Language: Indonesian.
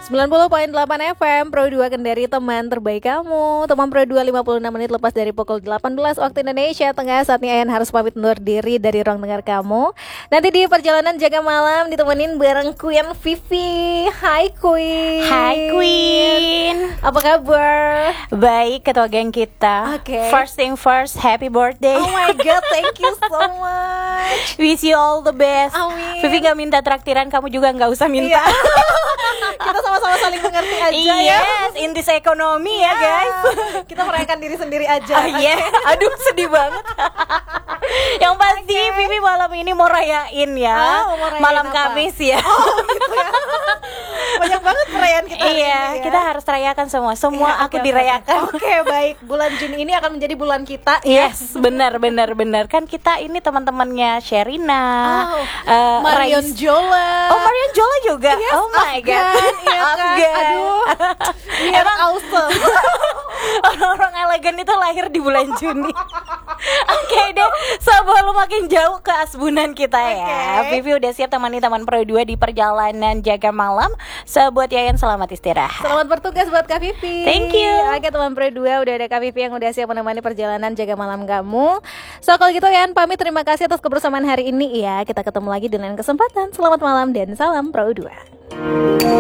90.8 FM Pro 2 Kendari, teman terbaik kamu. Teman Pro 2 56 menit lepas dari pukul 18 waktu Indonesia Tengah. Saat ini Ayan harus pamit undur diri dari ruang dengar kamu. Nanti di perjalanan jaga malam ditemenin bareng Queen Vivi. Hai Queen. Hai Queen. Apa kabar? Baik, ketua geng kita. Oke. First thing first, happy birthday. Oh my god, thank you so much. Wish you all the best. Amin. Vivi gak minta traktiran, kamu juga gak usah minta. Kita sama-sama saling mengerti aja ya. Yes, in this economy ya guys. Kita merayakan diri sendiri aja. Oh yeah, aduh sedih banget. Yang pasti Vivi malam ini mau rayain ya. Mau rayain malam apa? Kamis ya. Gitu ya. Banyak banget perayaan kita hari Iya, ini ya. kita harus rayakan semua. Semua Iya, aku oke. dirayakan. Oke, baik. Bulan Juni ini akan menjadi bulan kita. Yes, benar. Kan kita ini teman-temannya Sherina, Marion Rais. Jola. Oh, Marion Jola juga. Yes, Oh my god. Afgan, iya kan? Afgan. Aduh. Biar awesome. Orang-orang elegan itu lahir di bulan Juni. Oke deh, sebelum makin jauh ke asbunan kita ya. Oke. Vivi udah siap temani teman Pro 2 di perjalanan jaga malam. Sebuat Yayan selamat istirahat. Selamat bertugas buat Kak Vivi. Thank you. Oke, teman Pro 2, udah ada Kak Vivi yang udah siap menemani perjalanan jaga malam kamu. So, kalau gitu Yan pamit, terima kasih atas kebersamaan hari ini ya. Kita ketemu lagi di lain kesempatan. Selamat malam dan salam Pro 2.